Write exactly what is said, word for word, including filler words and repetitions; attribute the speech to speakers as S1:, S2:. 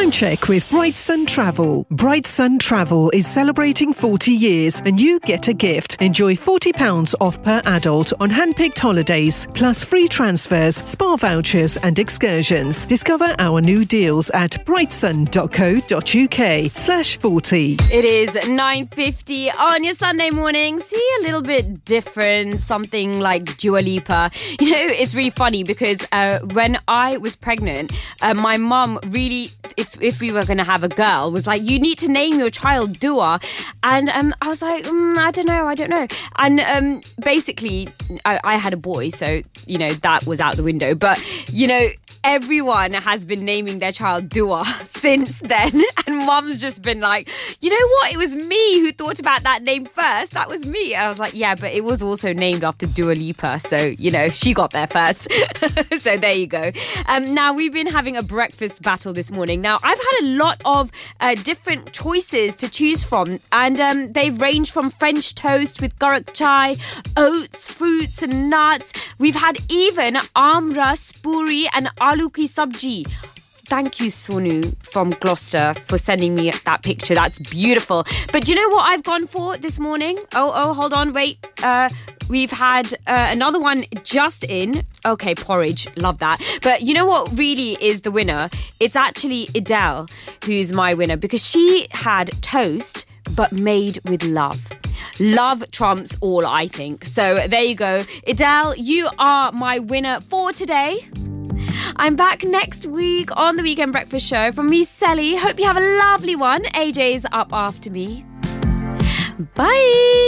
S1: Time check with Bright Sun Travel. Bright Sun Travel is celebrating forty years and you get a gift. Enjoy forty pounds off per adult on hand-picked holidays, plus free transfers, spa vouchers and excursions. Discover our new deals at brightsun.co.uk slash 40.
S2: It is nine fifty on your Sunday morning. See, a little bit different, something like Dua Lipa. You know, it's really funny because uh, when I was pregnant, uh, my mum really, if if we were going to have a girl, was like, you need to name your child Dua. And um, I was like, mm, I don't know, I don't know. And um, basically, I, I had a boy, so, you know, that was out the window. But, you know, everyone has been naming their child Dua since then. And mum's just been like, you know what? It was me who thought about that name first. That was me. I was like, yeah, but it was also named after Dua Lipa. So, you know, she got there first. So there you go. Um, now, we've been having a breakfast battle this morning. Now, I've had a lot of uh, different choices to choose from. And um, they range from French toast with garak chai, oats, fruits and nuts. We've had even amras, puri and aloo ki sabji. Thank you, Sonu from Gloucester, for sending me that picture. That's beautiful. But do you know what I've gone for this morning? Oh, oh, hold on, wait. Uh, we've had uh, another one just in. Okay, porridge. Love that. But you know what really is the winner? It's actually Idel who's my winner because she had toast but made with love. Love trumps all, I think. So there you go. Idel, you are my winner for today. I'm back next week on the Weekend Breakfast Show from me, Sally. Hope you have a lovely one. A J's up after me. Bye.